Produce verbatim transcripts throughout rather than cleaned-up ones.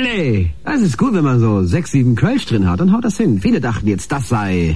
Nee, es ist gut, wenn man so sechs, sieben Kölsch drin hat, dann haut das hin. Viele dachten jetzt, das sei...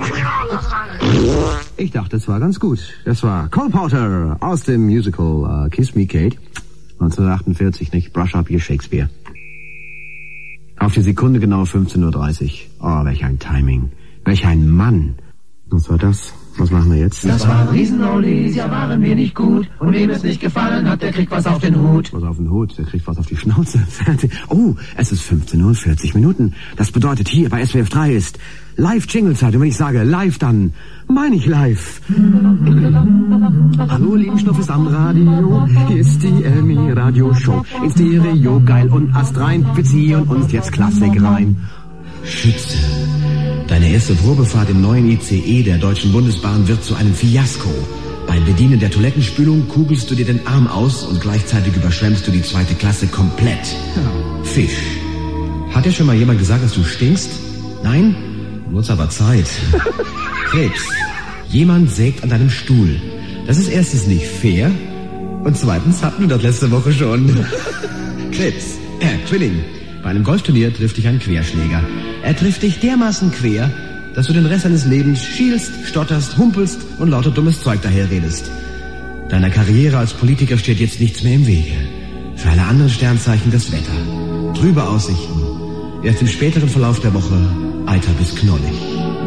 Ich dachte, es war ganz gut. Das war Cole Porter aus dem Musical uh, Kiss Me Kate. neunzehnhundertachtundvierzig, nicht? Brush Up Your Shakespeare. Auf die Sekunde genau fünfzehn Uhr dreißig. Oh, welch ein Timing. Welch ein Mann. Was war das? Was machen wir jetzt? Das waren Riesen-Oldies, ja waren wir nicht gut. Und wem es nicht gefallen hat, der kriegt was auf den Hut. Was auf den Hut, der kriegt was auf die Schnauze. Fertig. Oh, es ist fünfzehn Uhr vierzig Minuten. Das bedeutet, hier bei S W F drei ist Live-Jingle-Zeit. Und wenn ich sage live, dann meine ich live. Hallo, lieben Schnuffis am Radio. Hier ist die Elmi Radio Show. In Stereo, geil und astrein. Wir ziehen uns jetzt Klassik rein. Schütze. Deine erste Probefahrt im neuen I C E der Deutschen Bundesbahn wird zu einem Fiasko. Beim Bedienen der Toilettenspülung kugelst du dir den Arm aus und gleichzeitig überschwemmst du die zweite Klasse komplett. Fisch. Hat dir schon mal jemand gesagt, dass du stinkst? Nein? Wird's aber Zeit. Krebs. Jemand sägt an deinem Stuhl. Das ist erstens nicht fair und zweitens hatten wir das letzte Woche schon. Krebs. Äh, Zwilling. Bei einem Golfturnier trifft dich ein Querschläger. Er trifft dich dermaßen quer, dass du den Rest deines Lebens schielst, stotterst, humpelst und lauter dummes Zeug daherredest. Deiner Karriere als Politiker steht jetzt nichts mehr im Wege. Für alle anderen Sternzeichen das Wetter. Trübe Aussichten. Erst im späteren Verlauf der Woche eiter bis knollig.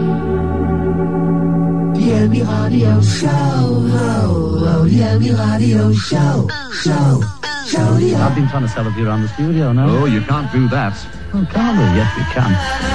Die Elmi Radio Show, oh, oh, die Elmi Radio Show, Show. I've been trying to sell it here around the studio now. Oh, you can't do that. Oh, can we? Yes, we can.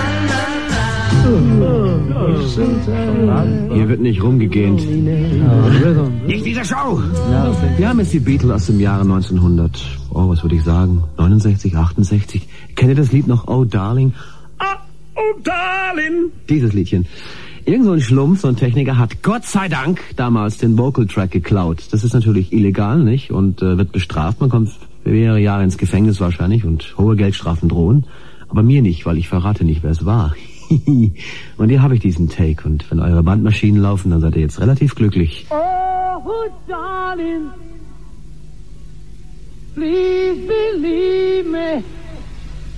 Hier wird nicht rumgegähnt. Nicht diese Show! Wir haben jetzt die Beatles aus dem Jahre neunzehnhundert. Oh, was würde ich sagen? neunundsechzig, achtundsechzig. Kennt ihr das Lied noch? Oh, Darling? Ah, oh, Darling! Dieses Liedchen. Irgend so ein Schlumpf, so ein Techniker hat Gott sei Dank damals den Vocal-Track geklaut. Das ist natürlich illegal, nicht? Und äh, wird bestraft. Man kommt für mehrere Jahre ins Gefängnis wahrscheinlich und hohe Geldstrafen drohen. Aber mir nicht, weil ich verrate nicht, wer es war. Und hier habe ich diesen Take. Und wenn eure Bandmaschinen laufen, dann seid ihr jetzt relativ glücklich. Oh, darling, please believe me.